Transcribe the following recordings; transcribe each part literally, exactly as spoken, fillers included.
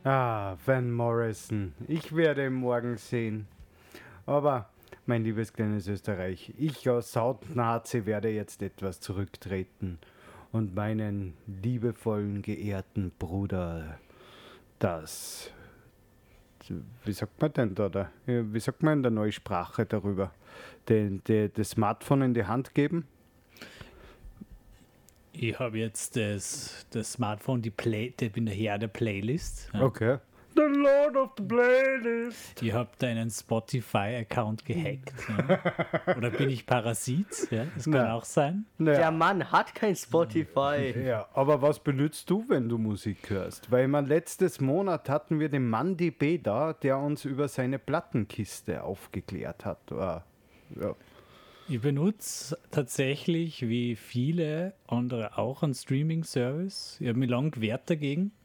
Ah, Van Morrison. Ich werde ihn morgen sehen. Aber, mein liebes kleines Österreich, ich als Sautnazi werde jetzt etwas zurücktreten und meinen liebevollen, geehrten Bruder, das, wie sagt man denn da, da? Wie sagt man in der neuen Sprache darüber, den, den, das Smartphone in die Hand geben? Ich habe jetzt das, das Smartphone, die Play, die bin daher der Playlist. Ja. Okay. The Lord of the Playlist. Ich habe deinen Spotify-Account gehackt. Ja. Oder bin ich Parasit? Ja, das kann Na. auch sein. Naja. Der Mann hat kein Spotify. Ja, aber was benutzt du, wenn du Musik hörst? Weil man letztes Monat hatten wir den Mandy B da, der uns über seine Plattenkiste aufgeklärt hat. Ja. Ich benutze tatsächlich, wie viele andere auch, einen Streaming-Service. Ich habe mich lange gewehrt dagegen.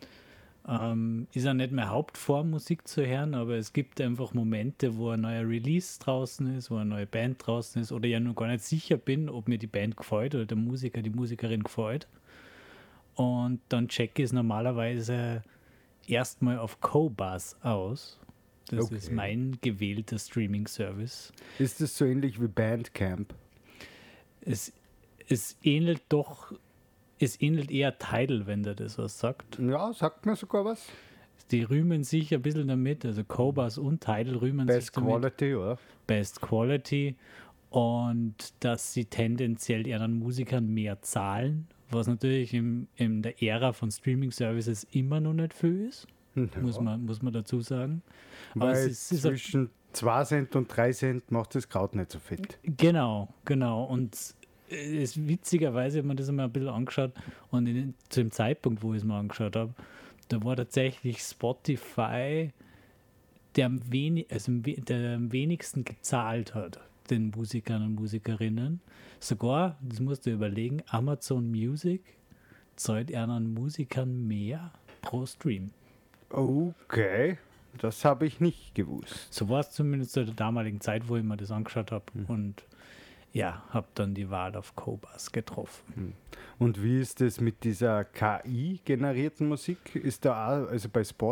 Ähm, ist ja nicht meine Hauptform, Musik zu hören, aber es gibt einfach Momente, wo ein neuer Release draußen ist, wo eine neue Band draußen ist oder ich ja noch gar nicht sicher bin, ob mir die Band gefällt oder der Musiker, die Musikerin gefällt. Und dann checke ich es normalerweise erstmal auf Cobuzz aus. Das Okay. ist mein gewählter Streaming-Service. Ist es so ähnlich wie Bandcamp? Es, es ähnelt doch, es ähnelt eher Tidal, wenn der das was sagt. Ja, sagt mir sogar was. Die rühmen sich ein bisschen damit, also Cobuzz und Tidal rühmen Best sich damit. Quality, oder? Best Quality und dass sie tendenziell ihren Musikern mehr zahlen, was natürlich im, in der Ära von Streaming-Services immer noch nicht viel ist, Ja. muss, man, muss man dazu sagen. Aber Weil es ist, es ist zwischen zwei Cent und drei Cent macht das Kraut nicht so fett. Genau, genau. Und es, witzigerweise habe ich mir das einmal ein bisschen angeschaut und in, zu dem Zeitpunkt, wo ich es mir angeschaut habe, da war tatsächlich Spotify, der am, wenig, also der am wenigsten gezahlt hat, den Musikern und Musikerinnen. Sogar, das musst du überlegen, Amazon Music zahlt ihren Musikern mehr pro Stream. Okay, das habe ich nicht gewusst. So war es zumindest zu der damaligen Zeit, wo ich mir das angeschaut habe. Mhm. Und ja, habe dann die Wahl auf Cobuzz getroffen. Und wie ist es mit dieser K I-generierten Musik? Ist da auch, also bei Spotify